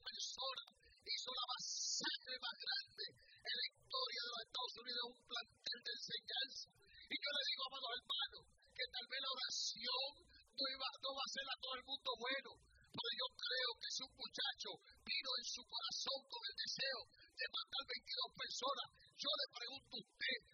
personas hizo la masacre más grande en la historia de los Estados Unidos, un plantel de enseñanza. Y yo le digo, amados hermanos, que tal vez la oración no va a ser a todo el mundo bueno, pero yo creo que si un muchacho vino en su corazón con el deseo de matar 22 personas, yo le pregunto a usted,